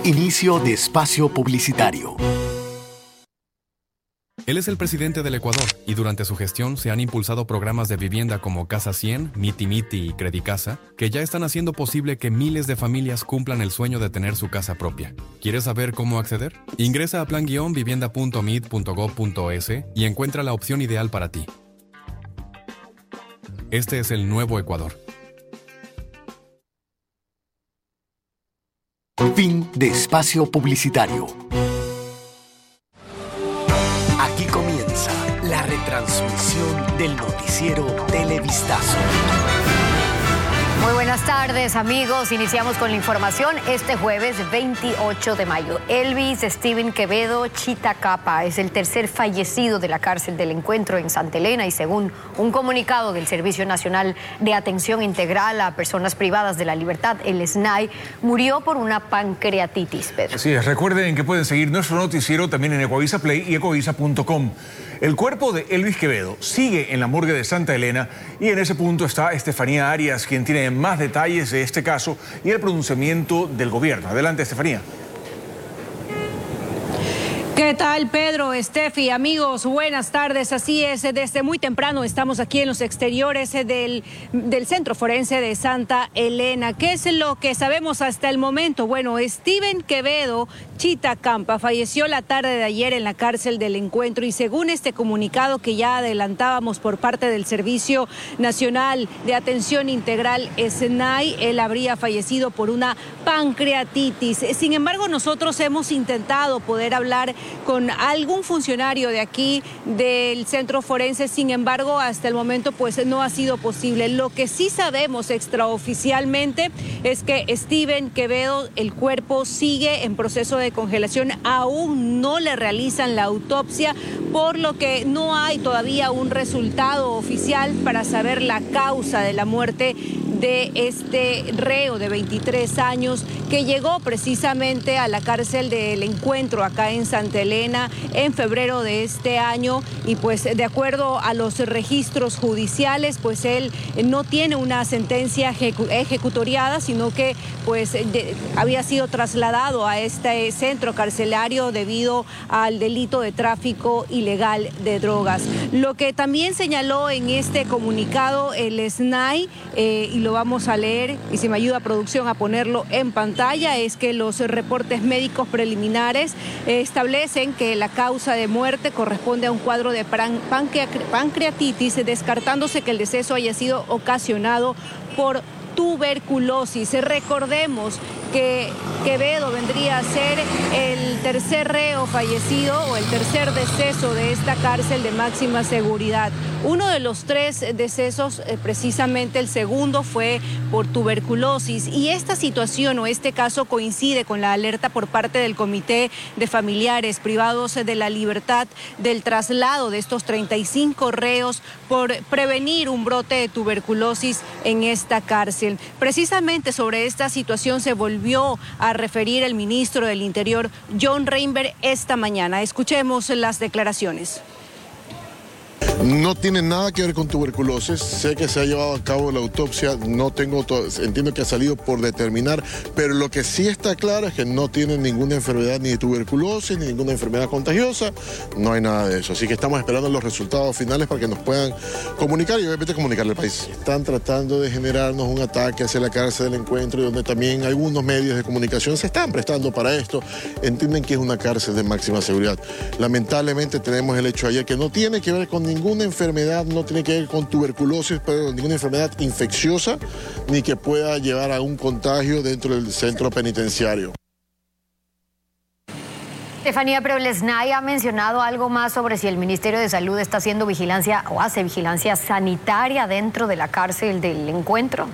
Inicio de espacio publicitario. Él es el presidente del Ecuador y durante su gestión se han impulsado programas de vivienda como Casa 100, Miti Miti y Credicasa, que ya están haciendo posible que miles de familias cumplan el sueño de tener su casa propia. ¿Quieres saber cómo acceder? Ingresa a plan-vivienda.mid.gov.es y encuentra la opción ideal para ti. Este es el nuevo Ecuador. Fin de espacio publicitario. Aquí comienza la retransmisión del noticiero Televistazo. Muy buenas tardes, amigos. Iniciamos con la información este jueves 28 de mayo. Elvis Steven Quevedo Chita Capa es el tercer fallecido de la cárcel del Encuentro en Santa Elena y según un comunicado del Servicio Nacional de Atención Integral a Personas Privadas de la Libertad, el SNAI, murió por una pancreatitis, Pedro. Así es, recuerden que pueden seguir nuestro noticiero también en Ecoavisa Play y ecoavisa.com. El cuerpo de Elvis Quevedo sigue en la morgue de Santa Elena y en ese punto está Estefanía Arias, quien tiene más detalles de este caso y el pronunciamiento del gobierno. Adelante, Estefanía. ¿Qué tal, Pedro, Estefi, amigos? Buenas tardes. Así es, desde muy temprano estamos aquí en los exteriores del Centro Forense de Santa Elena. ¿Qué es lo que sabemos hasta el momento? Bueno, Steven Quevedo Chita Capa falleció la tarde de ayer en la cárcel del Encuentro y según este comunicado que ya adelantábamos por parte del Servicio Nacional de Atención Integral, SNAI, él habría fallecido por una pancreatitis. Sin embargo, nosotros hemos intentado poder hablar con algún funcionario de aquí del centro forense, sin embargo hasta el momento pues no ha sido posible. Lo que sí sabemos extraoficialmente es que Steven Quevedo, el cuerpo sigue en proceso de congelación, aún no le realizan la autopsia, por lo que no hay todavía un resultado oficial para saber la causa de la muerte de este reo de 23 años que llegó precisamente a la cárcel del Encuentro acá en Santa Elena en febrero de este año y pues de acuerdo a los registros judiciales pues él no tiene una sentencia ejecutoriada, sino que pues había sido trasladado a este centro carcelario debido al delito de tráfico ilegal de drogas. Lo que también señaló en este comunicado el SNAI, y lo vamos a leer y si me ayuda producción a ponerlo en pantalla, es que los reportes médicos preliminares establecen que la causa de muerte corresponde a un cuadro de pancreatitis, descartándose que el deceso haya sido ocasionado por tuberculosis. Recordemos que Quevedo vendría a ser el tercer reo fallecido o el tercer deceso de esta cárcel de máxima seguridad. Uno de los 3 decesos, precisamente el segundo, fue por tuberculosis y esta situación o este caso coincide con la alerta por parte del Comité de Familiares Privados de la Libertad del traslado de estos 35 reos por prevenir un brote de tuberculosis en esta cárcel. Precisamente sobre esta situación se volvió a referir el ministro del Interior, John Reinberg, esta mañana. Escuchemos las declaraciones. No tiene nada que ver con tuberculosis, sé que se ha llevado a cabo la autopsia, entiendo que ha salido por determinar, pero lo que sí está claro es que no tiene ninguna enfermedad ni de tuberculosis, ni ninguna enfermedad contagiosa, no hay nada de eso, así que estamos esperando los resultados finales para que nos puedan comunicar y obviamente comunicarle al país. Están tratando de generarnos un ataque hacia la cárcel del Encuentro y donde también algunos medios de comunicación se están prestando para esto, entienden que es una cárcel de máxima seguridad. Lamentablemente tenemos el hecho ayer que no tiene que ver con ninguna enfermedad, no tiene que ver con tuberculosis, pero ninguna enfermedad infecciosa ni que pueda llevar a un contagio dentro del centro penitenciario. Estefanía, pero el SNAI ha mencionado algo más sobre si el Ministerio de Salud está haciendo vigilancia o hace vigilancia sanitaria dentro de la cárcel del Encuentro.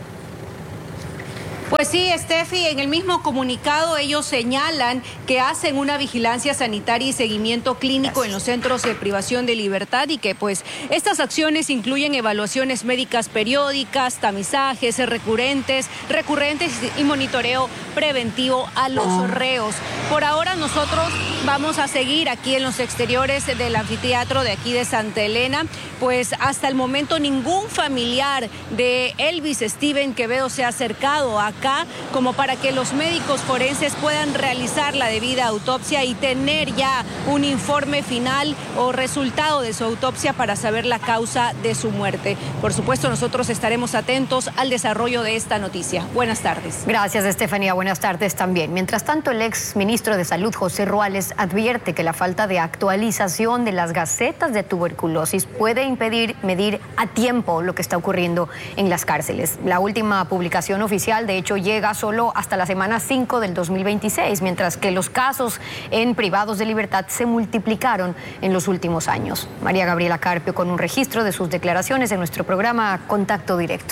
Pues sí, Estefi, en el mismo comunicado ellos señalan que hacen una vigilancia sanitaria y seguimiento clínico en los centros de privación de libertad y que pues estas acciones incluyen evaluaciones médicas periódicas, tamizajes recurrentes y monitoreo preventivo a los reos. Por ahora nosotros vamos a seguir aquí en los exteriores del anfiteatro de aquí de Santa Elena pues hasta el momento ningún familiar de Elvis Steven Quevedo se ha acercado acá como para que los médicos forenses puedan realizar la debida autopsia y tener ya un informe final o resultado de su autopsia para saber la causa de su muerte. Por supuesto, nosotros estaremos atentos al desarrollo de esta noticia. Buenas tardes. Gracias, Estefanía. Buenas tardes también. Mientras tanto, el ex ministro de Salud, José Ruales, advierte que la falta de actualización de las gacetas de tuberculosis puede impedir medir a tiempo lo que está ocurriendo en las cárceles. La última publicación oficial, de hecho, llega solo hasta la semana 5 del 2026, mientras que los casos en privados de libertad se multiplicaron en los últimos años. María Gabriela Carpio con un registro de sus declaraciones en nuestro programa Contacto Directo.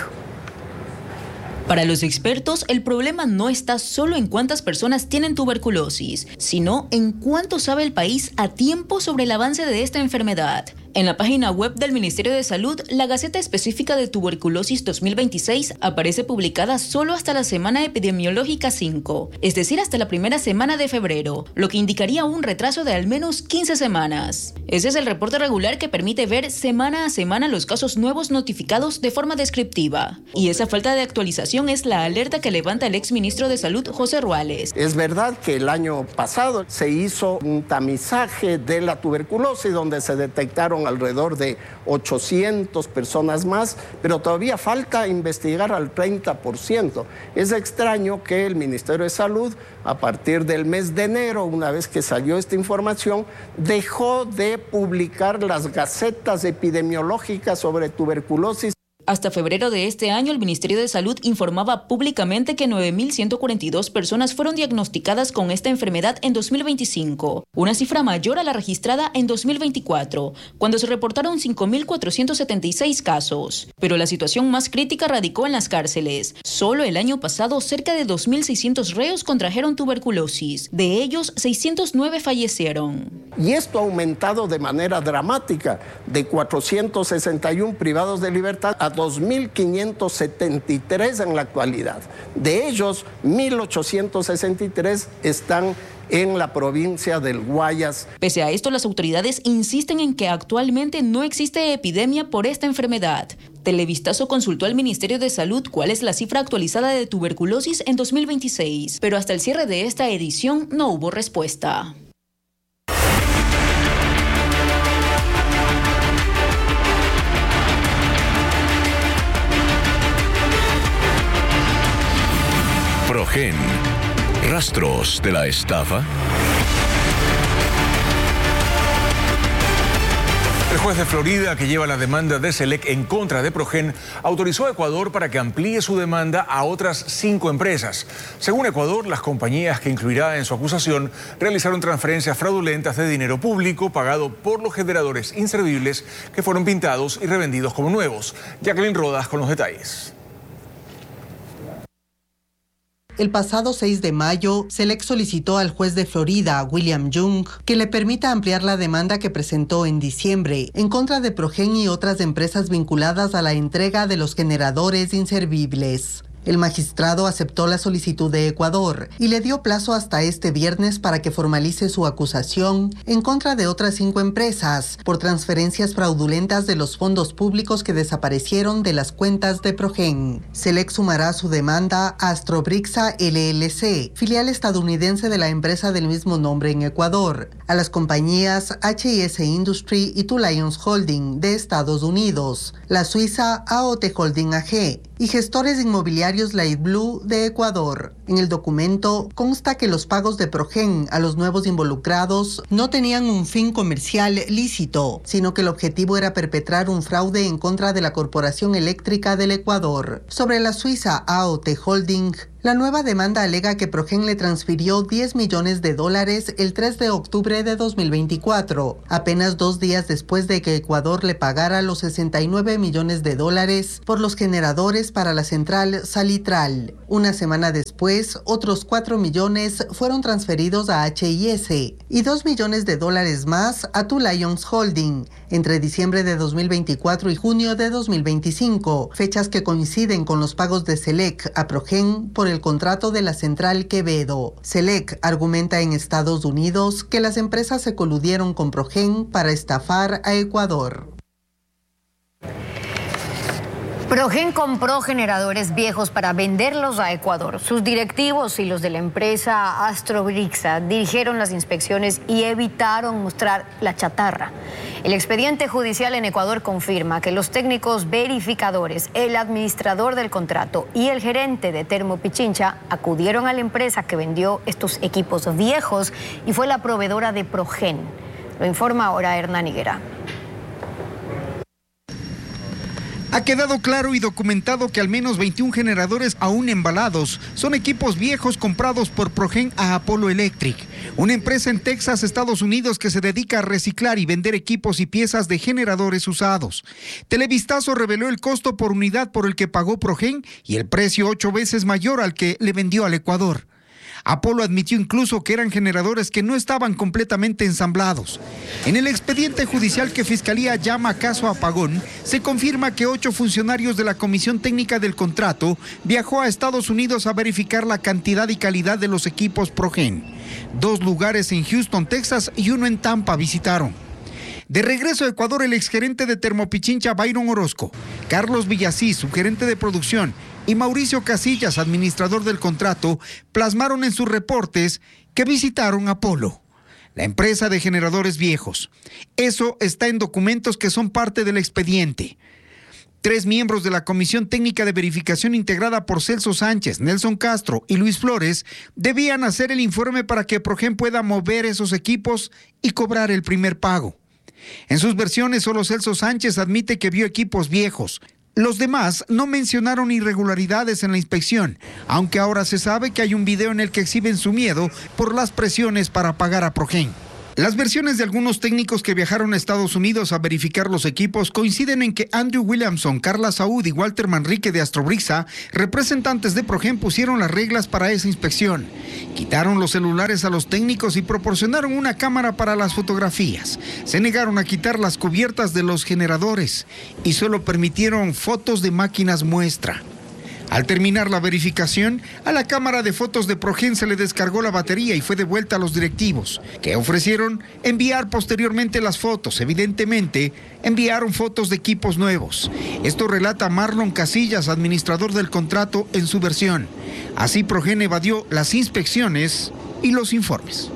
Para los expertos, el problema no está solo en cuántas personas tienen tuberculosis, sino en cuánto sabe el país a tiempo sobre el avance de esta enfermedad. En la página web del Ministerio de Salud, la Gaceta Específica de Tuberculosis 2026 aparece publicada solo hasta la semana epidemiológica 5, es decir, hasta la primera semana de febrero, lo que indicaría un retraso de al menos 15 semanas. Ese es el reporte regular que permite ver semana a semana los casos nuevos notificados de forma descriptiva. Y esa falta de actualización es la alerta que levanta el exministro de Salud, José Ruales. Es verdad que el año pasado se hizo un tamizaje de la tuberculosis donde se detectaron alrededor de 800 personas más, pero todavía falta investigar al 30%. Es extraño que el Ministerio de Salud, a partir del mes de enero, una vez que salió esta información, dejó de publicar las gacetas epidemiológicas sobre tuberculosis. Hasta febrero de este año, el Ministerio de Salud informaba públicamente que 9.142 personas fueron diagnosticadas con esta enfermedad en 2025, una cifra mayor a la registrada en 2024, cuando se reportaron 5.476 casos. Pero la situación más crítica radicó en las cárceles. Solo el año pasado, cerca de 2.600 reos contrajeron tuberculosis. De ellos, 609 fallecieron. Y esto ha aumentado de manera dramática, de 461 privados de libertad a 2.573 en la actualidad. De ellos, 1.863 están en la provincia del Guayas. Pese a esto, las autoridades insisten en que actualmente no existe epidemia por esta enfermedad. Televistazo consultó al Ministerio de Salud cuál es la cifra actualizada de tuberculosis en 2026, pero hasta el cierre de esta edición no hubo respuesta. Progen. ¿Rastros de la estafa? El juez de Florida, que lleva la demanda de Select en contra de Progen, autorizó a Ecuador para que amplíe su demanda a otras 5 empresas. Según Ecuador, las compañías que incluirá en su acusación realizaron transferencias fraudulentas de dinero público pagado por los generadores inservibles que fueron pintados y revendidos como nuevos. Jacqueline Rodas con los detalles. El pasado 6 de mayo, Select solicitó al juez de Florida, William Young, que le permita ampliar la demanda que presentó en diciembre en contra de Progen y otras empresas vinculadas a la entrega de los generadores inservibles. El magistrado aceptó la solicitud de Ecuador y le dio plazo hasta este viernes para que formalice su acusación en contra de otras 5 empresas por transferencias fraudulentas de los fondos públicos que desaparecieron de las cuentas de Progen. Select sumará su demanda a Astrobrixa LLC, filial estadounidense de la empresa del mismo nombre en Ecuador, a las compañías H&S Industry y Two Lions Holding de Estados Unidos, la suiza AOT Holding AG y gestores inmobiliarios Light Blue de Ecuador. En el documento consta que los pagos de Progen a los nuevos involucrados no tenían un fin comercial lícito, sino que el objetivo era perpetrar un fraude en contra de la Corporación Eléctrica del Ecuador. Sobre la suiza AOT Holding, la nueva demanda alega que Progen le transfirió $10 millones el 3 de octubre de 2024, apenas 2 días después de que Ecuador le pagara los $69 millones por los generadores para la central Salitral. Una semana después, otros 4 millones fueron transferidos a H&S y $2 millones más a Two Lions Holding entre diciembre de 2024 y junio de 2025, fechas que coinciden con los pagos de Select a Progen por el contrato de la central Quevedo. Select argumenta en Estados Unidos que las empresas se coludieron con Progen para estafar a Ecuador. Progen compró generadores viejos para venderlos a Ecuador. Sus directivos y los de la empresa Astrobrixa dirigieron las inspecciones y evitaron mostrar la chatarra. El expediente judicial en Ecuador confirma que los técnicos verificadores, el administrador del contrato y el gerente de Termopichincha acudieron a la empresa que vendió estos equipos viejos y fue la proveedora de Progen. Lo informa ahora Hernán Higuera. Ha quedado claro y documentado que al menos 21 generadores aún embalados son equipos viejos comprados por Progen a Apollo Electric, una empresa en Texas, Estados Unidos, que se dedica a reciclar y vender equipos y piezas de generadores usados. Televistazo reveló el costo por unidad por el que pagó Progen y el precio 8 veces mayor al que le vendió al Ecuador. Apollo admitió incluso que eran generadores que no estaban completamente ensamblados. En el expediente judicial que Fiscalía llama caso Apagón, se confirma que 8 funcionarios de la Comisión Técnica del Contrato viajó a Estados Unidos a verificar la cantidad y calidad de los equipos Progen. 2 lugares en Houston, Texas, y 1 en Tampa visitaron. De regreso a Ecuador, el exgerente de Termopichincha, Byron Orozco, Carlos Villasís, subgerente de producción, y Mauricio Casillas, administrador del contrato, plasmaron en sus reportes que visitaron Apollo, la empresa de generadores viejos. Eso está en documentos que son parte del expediente. 3 miembros de la Comisión Técnica de Verificación integrada por Celso Sánchez, Nelson Castro y Luis Flores debían hacer el informe para que Progen pueda mover esos equipos y cobrar el primer pago. En sus versiones, solo Celso Sánchez admite que vio equipos viejos. Los demás no mencionaron irregularidades en la inspección, aunque ahora se sabe que hay un video en el que exhiben su miedo por las presiones para pagar a Progen. Las versiones de algunos técnicos que viajaron a Estados Unidos a verificar los equipos coinciden en que Andrew Williamson, Carla Saúd y Walter Manrique de Astrobrixa, representantes de Progen, pusieron las reglas para esa inspección. Quitaron los celulares a los técnicos y proporcionaron una cámara para las fotografías. Se negaron a quitar las cubiertas de los generadores y solo permitieron fotos de máquinas muestra. Al terminar la verificación, a la cámara de fotos de Progen se le descargó la batería y fue devuelta a los directivos, que ofrecieron enviar posteriormente las fotos. Evidentemente, enviaron fotos de equipos nuevos. Esto relata Marlon Casillas, administrador del contrato, en su versión. Así Progen evadió las inspecciones y los informes.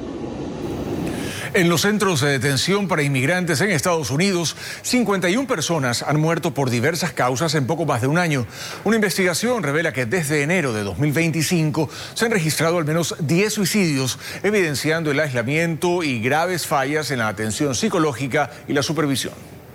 En los centros de detención para inmigrantes en Estados Unidos, 51 personas han muerto por diversas causas en poco más de un año. Una investigación revela que desde enero de 2025 se han registrado al menos 10 suicidios, evidenciando el aislamiento y graves fallas en la atención psicológica y la supervisión.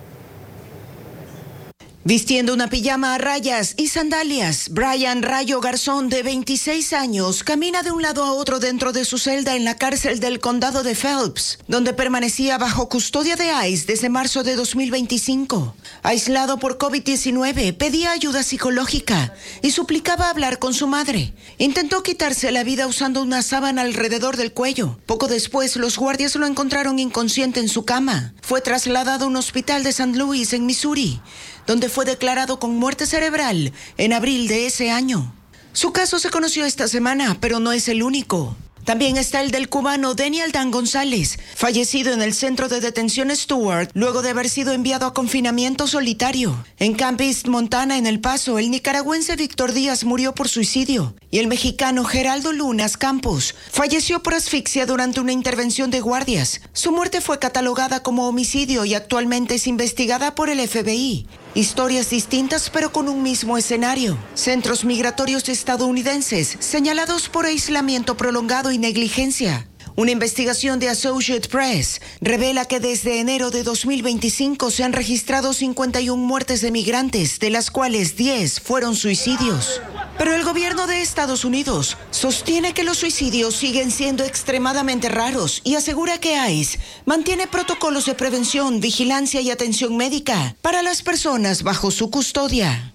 Vistiendo una pijama a rayas y sandalias, Brian Rayo Garzón, de 26 años, camina de un lado a otro dentro de su celda en la cárcel del condado de Phelps, donde permanecía bajo custodia de ICE desde marzo de 2025. Aislado por COVID-19, pedía ayuda psicológica y suplicaba hablar con su madre. Intentó quitarse la vida usando una sábana alrededor del cuello. Poco después, los guardias lo encontraron inconsciente en su cama. Fue trasladado a un hospital de St. Louis, en Missouri, donde fue declarado con muerte cerebral en abril de ese año. Su caso se conoció esta semana, pero no es el único. También está el del cubano Daniel Dan González, fallecido en el centro de detención Stewart, luego de haber sido enviado a confinamiento solitario. En Camp East, Montana, en El Paso, el nicaragüense Víctor Díaz murió por suicidio, y el mexicano Geraldo Lunas Campos falleció por asfixia durante una intervención de guardias. Su muerte fue catalogada como homicidio y actualmente es investigada por el FBI. Historias distintas pero con un mismo escenario. Centros migratorios estadounidenses señalados por aislamiento prolongado y negligencia. Una investigación de Associated Press revela que desde enero de 2025 se han registrado 51 muertes de migrantes, de las cuales 10 fueron suicidios. Pero el gobierno de Estados Unidos sostiene que los suicidios siguen siendo extremadamente raros y asegura que ICE mantiene protocolos de prevención, vigilancia y atención médica para las personas bajo su custodia.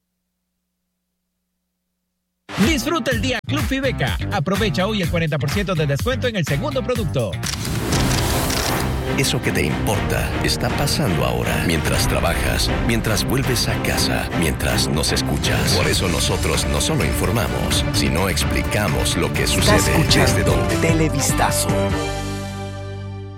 Disfruta el día Club Fibeca. Aprovecha hoy el 40% de descuento en el segundo producto. Eso que te importa está pasando ahora, mientras trabajas, mientras vuelves a casa, mientras nos escuchas. Por eso nosotros no solo informamos, sino explicamos lo que sucede desde donde. Televistazo.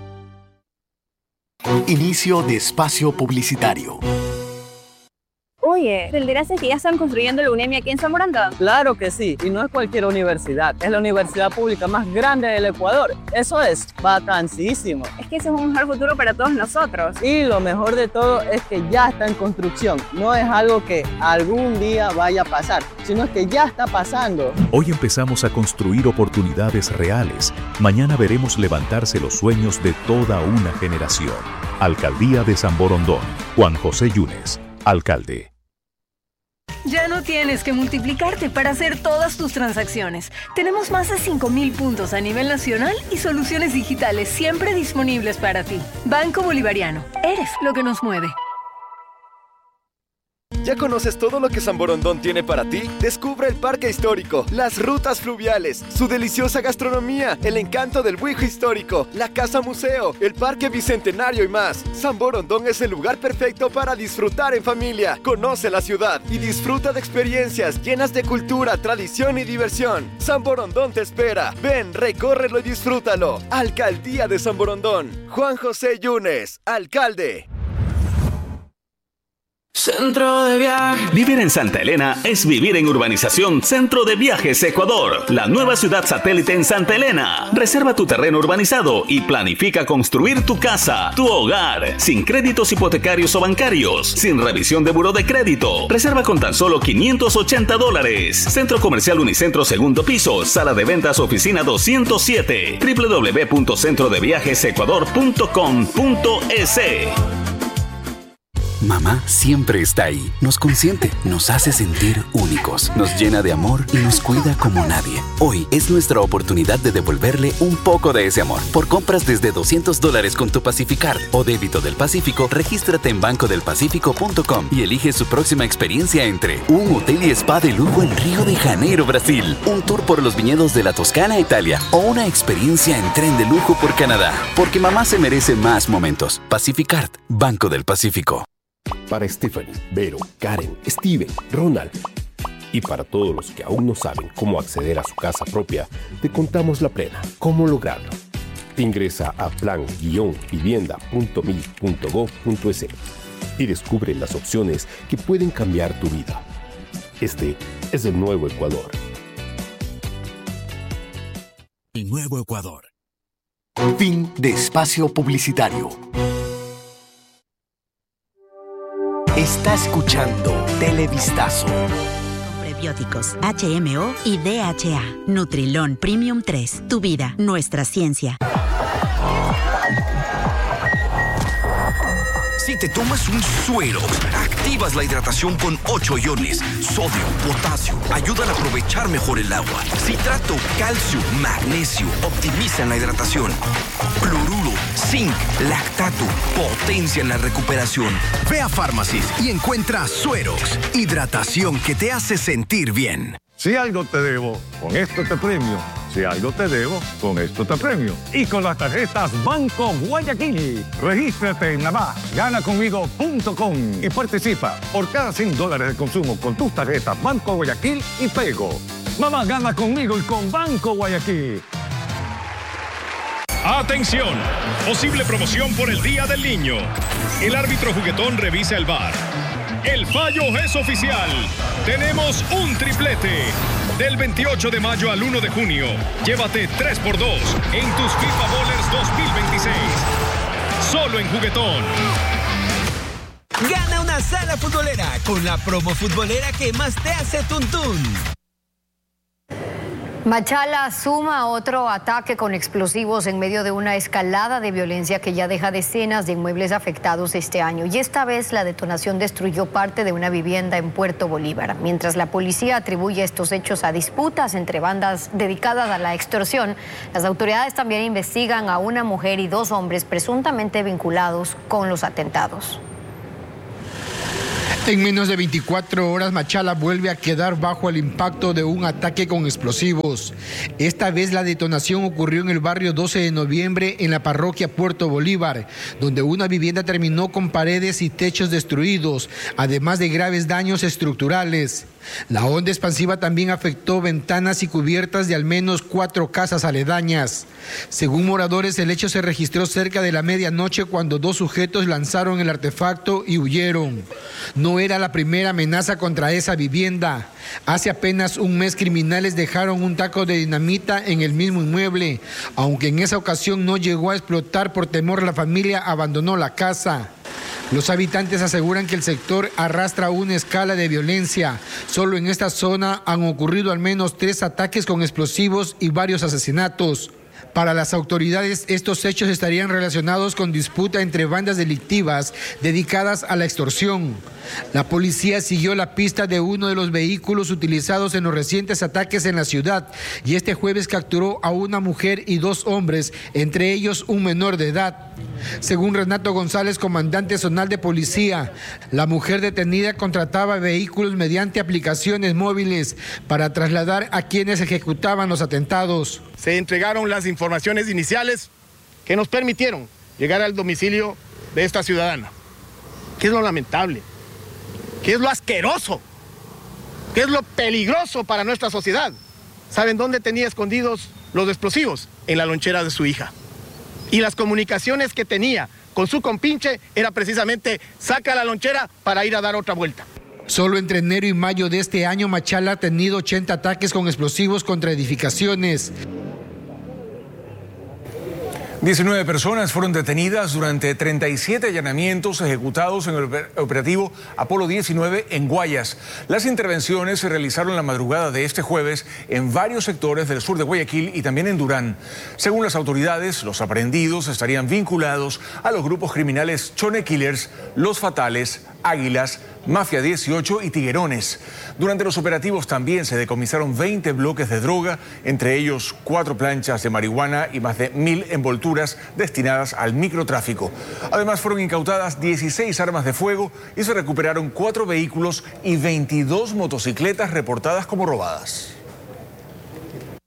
Inicio de espacio publicitario. Oye, ¿te enteraste que ya están construyendo la UNEMI aquí en San Borondón? Claro que sí, y no es cualquier universidad, es la universidad pública más grande del Ecuador. Eso es vacancísimo. Es que ese es un mejor futuro para todos nosotros. Y lo mejor de todo es que ya está en construcción. No es algo que algún día vaya a pasar, sino que ya está pasando. Hoy empezamos a construir oportunidades reales. Mañana veremos levantarse los sueños de toda una generación. Alcaldía de San Borondón. Juan José Yunes, alcalde. Ya no tienes que multiplicarte para hacer todas tus transacciones. Tenemos más de 5,000 puntos a nivel nacional y soluciones digitales siempre disponibles para ti. Banco Bolivariano. Eres lo que nos mueve. ¿Ya conoces todo lo que San Borondón tiene para ti? Descubre el parque histórico, las rutas fluviales, su deliciosa gastronomía, el encanto del Buijo histórico, la casa museo, el parque bicentenario y más. San Borondón es el lugar perfecto para disfrutar en familia. Conoce la ciudad y disfruta de experiencias llenas de cultura, tradición y diversión. San Borondón te espera. Ven, recórrelo y disfrútalo. Alcaldía de San Borondón. Juan José Yunes, alcalde. Centro de Viajes. Vivir en Santa Elena es vivir en Urbanización Centro de Viajes Ecuador, la nueva ciudad satélite en Santa Elena. Reserva tu terreno urbanizado y planifica construir tu casa, tu hogar, sin créditos hipotecarios o bancarios, sin revisión de buró de crédito. Reserva con tan solo $580. Centro Comercial Unicentro, segundo piso, sala de ventas, oficina 207, www.centrodeviajesecuador.com.es. Mamá siempre está ahí, nos consiente, nos hace sentir únicos, nos llena de amor y nos cuida como nadie. Hoy es nuestra oportunidad de devolverle un poco de ese amor. Por compras desde $200 con tu Pacificard o débito del Pacífico, regístrate en bancodelpacifico.com y elige su próxima experiencia entre un hotel y spa de lujo en Río de Janeiro, Brasil, un tour por los viñedos de la Toscana, Italia, o una experiencia en tren de lujo por Canadá. Porque mamá se merece más momentos. Pacificard, Banco del Pacífico. Para Stephanie, Vero, Karen, Steven, Ronald y para todos los que aún no saben cómo acceder a su casa propia, te contamos la plena, cómo lograrlo. Ingresa a plan-vivienda.mil.gov.es y descubre las opciones que pueden cambiar tu vida. Este es el nuevo Ecuador. El nuevo Ecuador. Fin de espacio publicitario. Está escuchando Televistazo. Con prebióticos, HMO y DHA. Nutrilon Premium 3. Tu vida, nuestra ciencia. Si te tomas un suero, activas la hidratación con 8 iones, sodio, potasio, ayudan a aprovechar mejor el agua. Citrato, calcio, magnesio, optimizan la hidratación. Cloruro, zinc, lactato, potencian la recuperación. Ve a Pharmacies y encuentra Suerox, hidratación que te hace sentir bien. Si algo te debo, con esto te premio. Si algo te debo, con esto te premio. Y con las tarjetas Banco Guayaquil. Regístrate en lamásganaconmigo.com y participa por cada $100 de consumo con tus tarjetas Banco Guayaquil y Pego. Mamá gana conmigo y con Banco Guayaquil. ¡Atención! Posible promoción por el Día del Niño. El árbitro juguetón revisa el VAR. El fallo es oficial. Tenemos un triplete. Del 28 de mayo al 1 de junio, llévate 3x2 en tus FIFA Bowlers 2026. Solo en Juguetón. Gana una sala futbolera con la promo futbolera que más te hace tuntún. Machala suma otro ataque con explosivos en medio de una escalada de violencia que ya deja decenas de inmuebles afectados este año. Y esta vez la detonación destruyó parte de una vivienda en Puerto Bolívar. Mientras la policía atribuye estos hechos a disputas entre bandas dedicadas a la extorsión, las autoridades también investigan a una mujer y 2 hombres presuntamente vinculados con los atentados. En menos de 24 horas, Machala vuelve a quedar bajo el impacto de un ataque con explosivos. Esta vez la detonación ocurrió en el barrio 12 de noviembre en la parroquia Puerto Bolívar, donde una vivienda terminó con paredes y techos destruidos, además de graves daños estructurales. La onda expansiva también afectó ventanas y cubiertas de al menos 4 casas aledañas. Según moradores, el hecho se registró cerca de la medianoche cuando 2 sujetos lanzaron el artefacto y huyeron. No era la primera amenaza contra esa vivienda. Hace apenas un mes, criminales dejaron un taco de dinamita en el mismo inmueble. Aunque en esa ocasión no llegó a explotar por temor, la familia abandonó la casa. Los habitantes aseguran que el sector arrastra una escala de violencia. Solo en esta zona han ocurrido al menos 3 ataques con explosivos y varios asesinatos. Para las autoridades, estos hechos estarían relacionados con disputa entre bandas delictivas dedicadas a la extorsión. La policía siguió la pista de uno de los vehículos utilizados en los recientes ataques en la ciudad y este jueves capturó a una mujer y 2 hombres, entre ellos un menor de edad. Según Renato González, comandante zonal de policía, la mujer detenida contrataba vehículos mediante aplicaciones móviles para trasladar a quienes ejecutaban los atentados. Se entregaron las informaciones iniciales que nos permitieron llegar al domicilio de esta ciudadana. ¿Qué es lo lamentable? ¿Qué es lo asqueroso? ¿Qué es lo peligroso para nuestra sociedad? ¿Saben dónde tenía escondidos los explosivos? En la lonchera de su hija. Y las comunicaciones que tenía con su compinche era precisamente: saca la lonchera para ir a dar otra vuelta. Solo entre enero y mayo de este año, Machala ha tenido 80 ataques con explosivos contra edificaciones. 19 personas fueron detenidas durante 37 allanamientos ejecutados en el operativo Apolo 19 en Guayas. Las intervenciones se realizaron la madrugada de este jueves en varios sectores del sur de Guayaquil y también en Durán. Según las autoridades, los aprehendidos estarían vinculados a los grupos criminales Chone Killers, Los Fatales, Águilas, Mafia 18 y Tiguerones. Durante los operativos también se decomisaron 20 bloques de droga, entre ellos 4 planchas de marihuana y más de 1000 envolturas destinadas al microtráfico. Además, fueron incautadas 16 armas de fuego y se recuperaron 4 vehículos y 22 motocicletas reportadas como robadas.